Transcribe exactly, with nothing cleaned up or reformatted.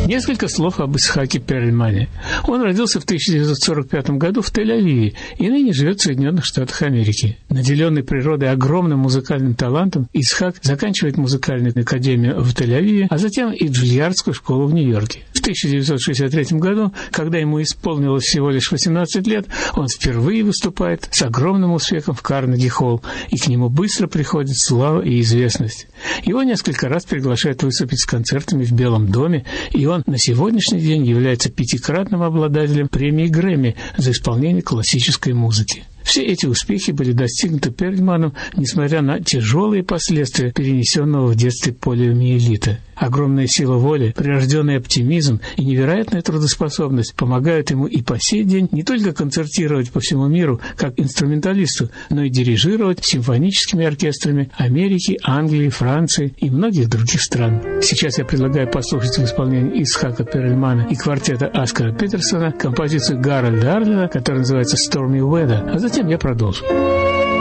Несколько слов об Ицхаке Перльмане. Он родился в тысяча девятьсот сорок пятом году в Тель-Авиве и ныне живет в Соединенных Штатах Америки. Наделенный природой огромным музыкальным талантом, Ицхак заканчивает музыкальную академию в Тель-Авиве, а затем и Джульярдскую школу в Нью-Йорке. В тысяча девятьсот шестьдесят третьем году, когда ему исполнилось всего лишь восемнадцать лет, он впервые выступает с огромным успехом в Карнеги-холл, и к нему быстро приходит слава и известность. Его несколько раз приглашают выступить с концертами в Белом доме, и он на сегодняшний день является пятикратным обладателем премии Грэмми за исполнение классической музыки. Все эти успехи были достигнуты Перльманом, несмотря на тяжелые последствия перенесенного в детстве полиомиелита. Огромная сила воли, прирожденный оптимизм и невероятная трудоспособность помогают ему и по сей день не только концертировать по всему миру как инструменталисту, но и дирижировать симфоническими оркестрами Америки, Англии, Франции и многих других стран. Сейчас я предлагаю послушать в исполнении Ицхака Перльмана и квартета Оскара Питерсона композицию Гарольда Арлина, которая называется «Stormy Weather», а затем я продолжу.